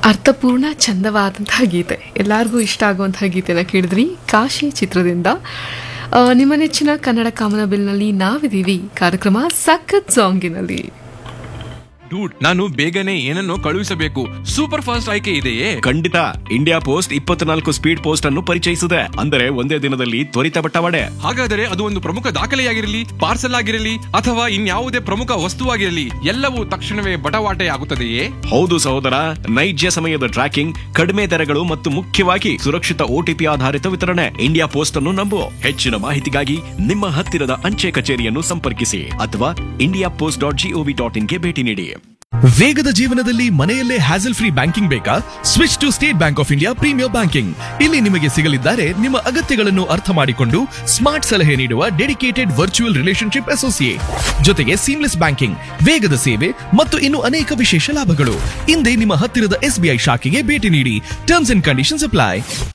ಅರ್ಥಪೂರ್ಣ ಚಂದವಾದಂತಹ ಗೀತೆ, ಎಲ್ಲರಿಗೂ ಇಷ್ಟ ಆಗುವಂತಹ ಗೀತೆನ ಕೇಳಿದ್ರಿ. ಕಾಶಿ ಚಿತ್ರದಿಂದ ನಿಮ್ಮ ನೆಚ್ಚಿನ ಕನ್ನಡ ಕಾಮನಬಿಲ್ನಲ್ಲಿ ನಾವಿದ್ದೀವಿ ಕಾರ್ಯಕ್ರಮ ಸಖತ್ ಸಾಂಗಿನಲ್ಲಿ. ಡೂಡ್, ನಾನು ಬೇಗನೆ ಏನನ್ನೋ ಕಳುಹಿಸಬೇಕು. ಸೂಪರ್ ಫಾಸ್ಟ್ ಆಯ್ಕೆ ಇದೆಯೇ? ಖಂಡಿತ. ಇಂಡಿಯಾ ಪೋಸ್ಟ್ 24 ಸ್ಪೀಡ್ ಪೋಸ್ಟ್ ಅನ್ನು ಪರಿಚಯಿಸಿದೆ. ಅಂದರೆ ಒಂದೇ ದಿನದಲ್ಲಿ ತ್ವರಿತ ಬಟ್ಟವಾಡೆ. ಹಾಗಾದರೆ ಅದು ಒಂದು ಪ್ರಮುಖ ದಾಖಲೆಯಾಗಿರಲಿ, ಪಾರ್ಸಲ್ ಆಗಿರಲಿ ಅಥವಾ ಇನ್ಯಾವುದೇ ಪ್ರಮುಖ ವಸ್ತುವಾಗಿರಲಿ ಎಲ್ಲವೂ ತಕ್ಷಣವೇ ಬಟವಾಟೆ ಆಗುತ್ತದೆಯೇ? ಹೌದು ಸಹೋದರ, ನೈಜ ಸಮಯದ ಟ್ರ್ಯಾಕಿಂಗ್, ಕಡಿಮೆ ದರಗಳು ಮತ್ತು ಮುಖ್ಯವಾಗಿ ಸುರಕ್ಷಿತ OTP ಆಧಾರಿತ ವಿತರಣೆ. ಇಂಡಿಯಾ ಪೋಸ್ಟ್ ಅನ್ನು ನಂಬು. ಹೆಚ್ಚಿನ ಮಾಹಿತಿಗಾಗಿ ನಿಮ್ಮ ಹತ್ತಿರದ ಅಂಚೆ ಕಚೇರಿಯನ್ನು ಸಂಪರ್ಕಿಸಿ ಅಥವಾ indiapost.gov.in ಗೆ ಭೇಟಿ ನೀಡಿ. ವೇಗದ ಜೀವನದಲ್ಲಿ ಮನೆಯಲ್ಲೇ ಹ್ಯಾಸಲ್ ಫ್ರೀ ಬ್ಯಾಂಕಿಂಗ್ ಬೇಕಾ? Switch to state bank of India premier banking. ಇಲ್ಲಿ ನಿಮಗೆ ಸಿಗಲಿದ್ದಾರೆ ನಿಮ್ಮ ಅಗತ್ಯಗಳನ್ನು ಅರ್ಥ ಮಾಡಿಕೊಂಡು ಸ್ಮಾರ್ಟ್ ಸಲಹೆ ನೀಡುವ ಡೆಡಿಕೇಟೆಡ್ ವರ್ಚುವಲ್ ರಿಲೇಶನ್ಶಿಪ್ ಅಸೋಸಿಯೇಟ್, ಜೊತೆಗೆ ಸೀಮ್ಲೆಸ್ ಬ್ಯಾಂಕಿಂಗ್, ವೇಗದ ಸೇವೆ ಮತ್ತು ಇನ್ನು ಅನೇಕ ವಿಶೇಷ ಲಾಭಗಳು. ಹಿಂದೆ ನಿಮ್ಮ ಹತ್ತಿರದ SBI ಶಾಖೆಗೆ ಭೇಟಿ ನೀಡಿ. Terms and conditions apply.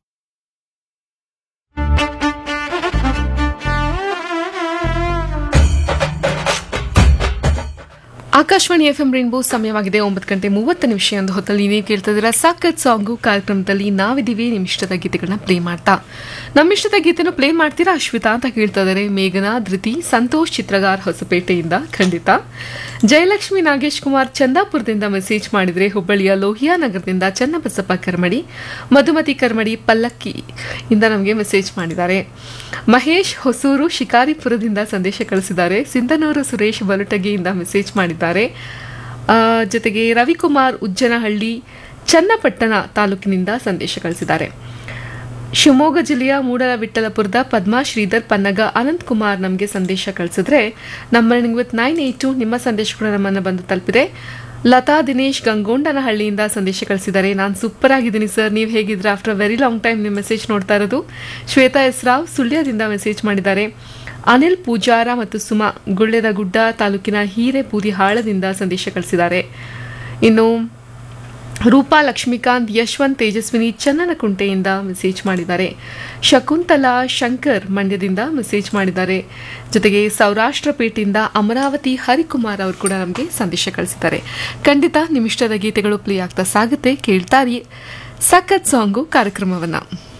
Akashvani FM rainbow, ಸಮಯವಾಗಿದೆ 9:30 ಒಂದು ಹೊತ್ತಲ್ಲಿ. ನೀವು ಕೇಳ್ತಿದ್ದೀರಾ ಸಖತ್ ಸಾಂಗು ಕಾರ್ಯಕ್ರಮದಲ್ಲಿ ನಾವಿದ್ದೀವಿ. ನಿಮ್ಮ ಇಷ್ಟದ ಗೀತೆಗಳನ್ನ ಪ್ಲೇ ಮಾಡ್ತಾ, ನಮ್ಮ ಇಷ್ಟದ ಗೀತೆನ ಪ್ಲೇ ಮಾಡ್ತೀರಾ ಅಶ್ವಿತಾ ಅಂತ ಕೇಳ್ತಾ ಇದ್ದಾರೆ. ಮೇಘನಾ, ಧೃತಿ, ಸಂತೋಷ್ ಚಿತ್ರಗಾರ್ ಹೊಸಪೇಟೆಯಿಂದ. ಖಂಡಿತ. ಜಯಲಕ್ಷ್ಮಿ ನಾಗೇಶ್ ಕುಮಾರ್ ಚಂದಾಪುರದಿಂದ ಮೆಸೇಜ್ ಮಾಡಿದ್ರೆ. ಹುಬ್ಬಳ್ಳಿಯ ಲೋಹಿಯಾ ನಗರದಿಂದ ಚನ್ನಬಸಪ್ಪ ಕರ್ಮಡಿ, ಮಧುಮತಿ ಕರ್ಮಡಿ ಪಲ್ಲಕ್ಕಿ ಇಂದ ನಮಗೆ ಮೆಸೇಜ್ ಮಾಡಿದ್ದಾರೆ. ಮಹೇಶ್ ಹೊಸೂರು ಶಿಕಾರಿಪುರದಿಂದ ಸಂದೇಶ ಕಳಿಸಿದ್ದಾರೆ. ಸಿಂಧನೂರು ಸುರೇಶ್ ಬಲಟಗಿಯಿಂದ ಮೆಸೇಜ್ ಮಾಡಿದ್ದಾರೆ. ಜೊತೆಗೆ ರವಿಕುಮಾರ್ ಉಜ್ಜನಹಳ್ಳಿ ಚನ್ನಪಟ್ಟಣ ತಾಲೂಕಿನಿಂದ ಸಂದೇಶ ಕಳಿಸಿದ್ದಾರೆ. ಶಿವಮೊಗ್ಗ ಜಿಲ್ಲೆಯ ಮೂಡಲವಿಠಲಪುರದ ಪದ್ಮಾ ಶ್ರೀಧರ್ ಪನ್ನಗ ಅನಂತ್ ಕುಮಾರ್ ನಮಗೆ ಸಂದೇಶ ಕಳಿಸಿದ್ರೆ. ನಂಬರ್ 982 ನಿಮ್ಮ ಸಂದೇಶಗಳು ನಮ್ಮನ್ನು ಬಂದು ತಲುಪಿದೆ. ಲತಾ ದಿನೇಶ್ ಗಂಗೊಂಡನಹಳ್ಳಿಯಿಂದ ಸಂದೇಶ ಕಳಿಸಿದ್ದಾರೆ. ನಾನು ಸೂಪರ್ ಆಗಿದ್ದೀನಿ ಸರ್, ನೀವು ಹೇಗಿದ್ರೆ ಆಫ್ಟರ್ ವೆರಿ ಲಾಂಗ್ ಟೈಮ್ ನಿಮ್ಮ ಮೆಸೇಜ್ ನೋಡ್ತಾ ಇರೋದು. ಶ್ವೇತಾ ಎಸ್ ರಾವ್ ಸುಳ್ಯದಿಂದ ಮೆಸೇಜ್ ಮಾಡಿದ್ದಾರೆ. ಅನಿಲ್ ಪೂಜಾರ ಮತ್ತು ಸುಮಾ ಗುಳ್ಳೆದ ಗುಡ್ಡ ತಾಲೂಕಿನ ಹಿರೇಬೂದಿ ಹಾಳದಿಂದ ಸಂದೇಶ ಕಳಿಸಿದ್ದಾರೆ. ಇನ್ನು ರೂಪಾ ಲಕ್ಷ್ಮೀಕಾಂತ್ ಯಶವಂತ್ ತೇಜಸ್ವಿನಿ ಚನ್ನನಕುಂಟೆಯಿಂದ ಮೆಸೇಜ್ ಮಾಡಿದ್ದಾರೆ. ಶಕುಂತಲಾ ಶಂಕರ್ ಮಂಡ್ಯದಿಂದ ಮೆಸೇಜ್ ಮಾಡಿದ್ದಾರೆ. ಜೊತೆಗೆ ಸೌರಾಷ್ಟ್ರಪೇಟೆಯಿಂದ ಅಮರಾವತಿ ಹರಿಕುಮಾರ್ ಅವರು ಕೂಡ ನಮಗೆ ಸಂದೇಶ ಕಳಿಸಿದ್ದಾರೆ. ಖಂಡಿತ ನಿಮ್ಮಿಷ್ಟದ ಗೀತೆಗಳು ಪ್ಲೇ ಆಗ್ತಾ ಸಾಗುತ್ತೆ. ಕೇಳ್ತಾರಿ ಸಖತ್ ಸಾಂಗು ಕಾರ್ಯಕ್ರಮವನ್ನು.